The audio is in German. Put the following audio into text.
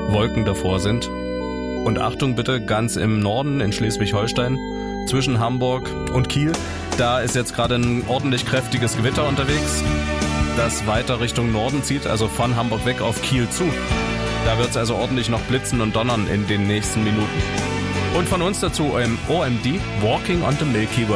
Wolken davor sind. Und Achtung bitte, ganz im Norden in Schleswig-Holstein, zwischen Hamburg und Kiel, da ist jetzt gerade ein ordentlich kräftiges Gewitter unterwegs, das weiter Richtung Norden zieht, also von Hamburg weg auf Kiel zu. Da wird es also ordentlich noch blitzen und donnern in den nächsten Minuten. Und von uns dazu im OMD, Walking on the Milky Way.